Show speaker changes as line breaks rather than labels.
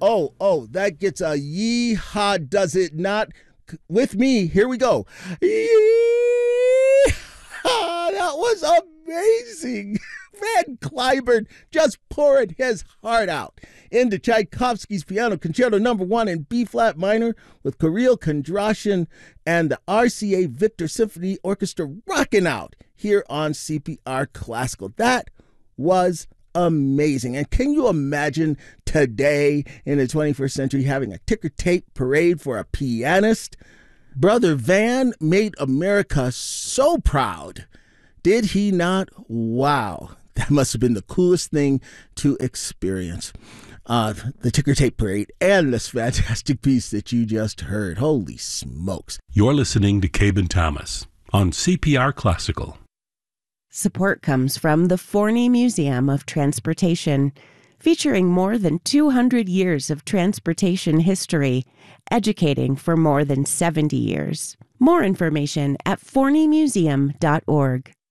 Oh, that gets a yee-haw, does it not? With me, here we go. Yee-haw, that was amazing. Van Cliburn just pouring his heart out into Tchaikovsky's Piano Concerto No. 1 in B-flat minor with Kirill Kondrashin and the RCA Victor Symphony Orchestra rocking out here on CPR Classical. That was amazing. And can you imagine today in the 21st century having a ticker tape parade for a pianist? Brother Van made America so proud. Did he not? Wow. That must have been the coolest thing to experience. The ticker tape parade and this fantastic piece that you just heard. Holy smokes.
You're listening to Cabin Thomas on CPR Classical.
Support comes from the Forney Museum of Transportation, featuring more than 200 years of transportation history, educating for more than 70 years. More information at forneymuseum.org.